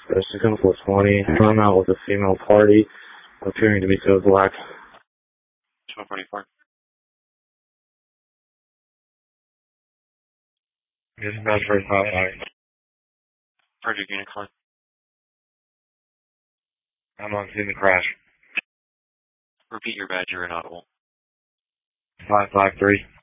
Second 420. I'm out with a female party, appearing to be code black. 144. Dispatch for hotline. Project unit calling. I'm on scene of crash. Repeat your badge, you're inaudible. 553.